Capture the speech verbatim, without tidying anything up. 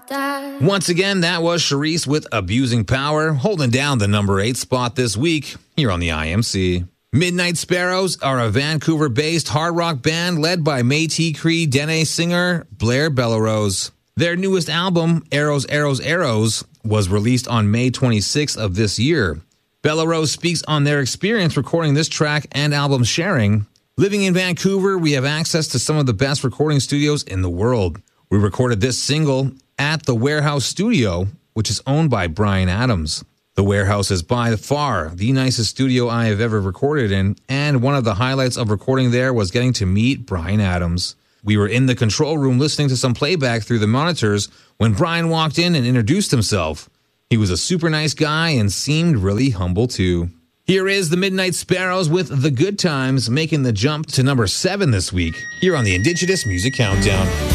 that. Once again, that was Charisse with Abusing Power, holding down the number eight spot this week here on the I M C. Midnight Sparrows are a Vancouver-based hard rock band led by Métis Cree Dene singer Blair Bellerose. Their newest album, Arrows, Arrows, Arrows, was released on May twenty-sixth of this year. Bellerose speaks on their experience recording this track and album sharing. Living in Vancouver, we have access to some of the best recording studios in the world. We recorded this single at the Warehouse Studio, which is owned by Bryan Adams. The Warehouse is by far the nicest studio I have ever recorded in, and one of the highlights of recording there was getting to meet Bryan Adams. We were in the control room listening to some playback through the monitors when Bryan walked in and introduced himself. He was a super nice guy and seemed really humble too. Here is the Midnight Sparrows with The Good Times, making the jump to number seven this week, here on the Indigenous Music Countdown.